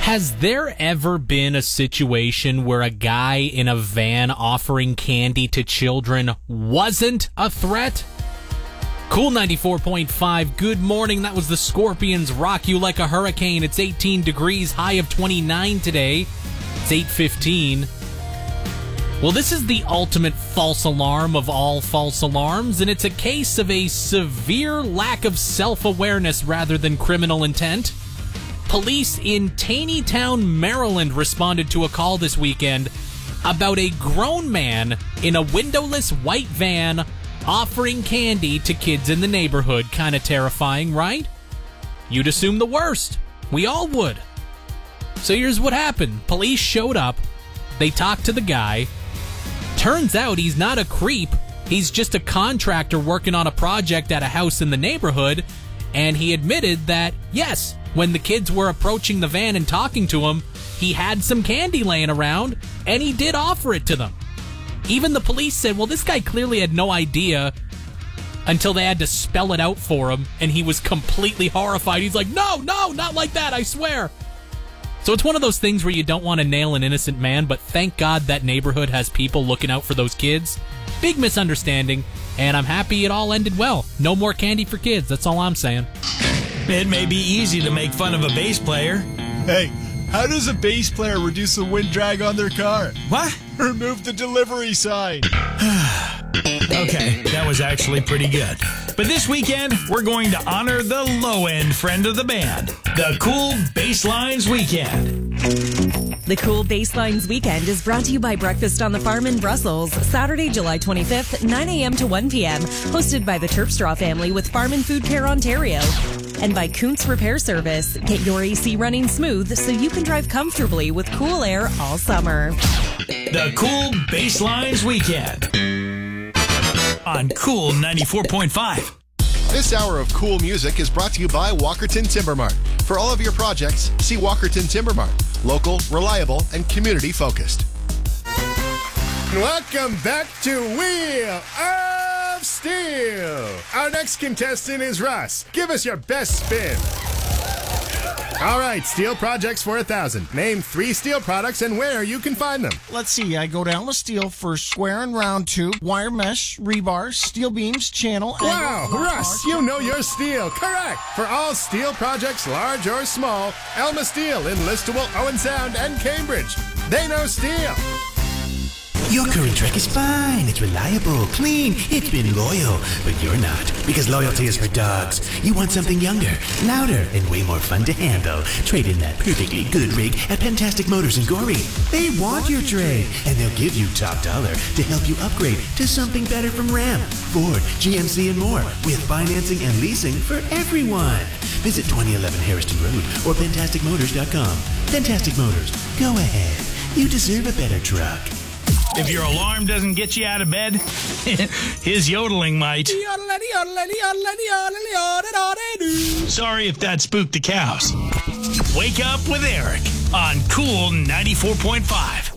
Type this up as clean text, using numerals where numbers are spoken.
Has there ever been a situation where a guy in a van offering candy to children wasn't a threat? Cool 94.5, good morning. That was the Scorpions, Rock You Like a Hurricane. It's 18 degrees, high of 29 today. It's 8:15. Well, this is the ultimate false alarm of all false alarms, and it's a case of a severe lack of self-awareness rather than criminal intent. Police in Taneytown, Maryland responded to a call this weekend about a grown man in a windowless white van offering candy to kids in the neighborhood. Kind of terrifying, right? You'd assume the worst. We all would. So here's what happened. Police showed up. They talked to the guy. Turns out he's not a creep. He's just a contractor working on a project at a house in the neighborhood. And he admitted that, yes, when the kids were approaching the van and talking to him, he had some candy laying around, and he did offer it to them. Even the police said, well, this guy clearly had no idea until they had to spell it out for him, and he was completely horrified. He's like, no, not like that, I swear. So it's one of those things where you don't want to nail an innocent man, but thank God that neighborhood has people looking out for those kids. Big misunderstanding, and I'm happy it all ended well. No more candy for kids, that's all I'm saying. It may be easy to make fun of a bass player. Hey, how does a bass player reduce the wind drag on their car? What? Remove the delivery sign. Okay, that was actually pretty good. But this weekend, we're going to honor the low-end friend of the band, the Cool Basslines Weekend. The Cool Basslines Weekend is brought to you by Breakfast on the Farm in Brussels, Saturday, July 25th, 9 a.m. to 1 p.m., hosted by the Terpstra family with Farm and Food Care Ontario. And by Kuntz Repair Service. Get your AC running smooth so you can drive comfortably with cool air all summer. The Cool Basslines Weekend on Cool 94.5. This hour of cool music is brought to you by Walkerton Timber Mart. For all of your projects, see Walkerton Timber Mart. Local, reliable, and community-focused. Welcome back to Wheel of Steel. Our next contestant is Russ. Give us your best spin. All right, steel projects for 1,000. Name 3 steel products and where you can find them. Let's see, I go down with steel for square and round tube, wire mesh, rebar, steel beams, channel. Wow, Russ, you know your steel. Correct. For all steel projects, large or small, Elma Steel in Listowel, Owen Sound, and Cambridge. They know steel. Your current truck is fine. It's reliable, clean. It's been loyal. But you're not, because loyalty is for dogs. You want something younger, louder, and way more fun to handle. Trade in that perfectly good rig at Pentastic Motors in Gorey. They want your trade, and they'll give you top dollar to help you upgrade to something better from Ram, Ford, GMC, and more, with financing and leasing for everyone. Visit 2011 Harrison Road or pentasticmotors.com. Pentastic Motors. Go ahead. You deserve a better truck. If your alarm doesn't get you out of bed, his yodeling might. Sorry if that spooked the cows. Wake up with Eric on Cool 94.5.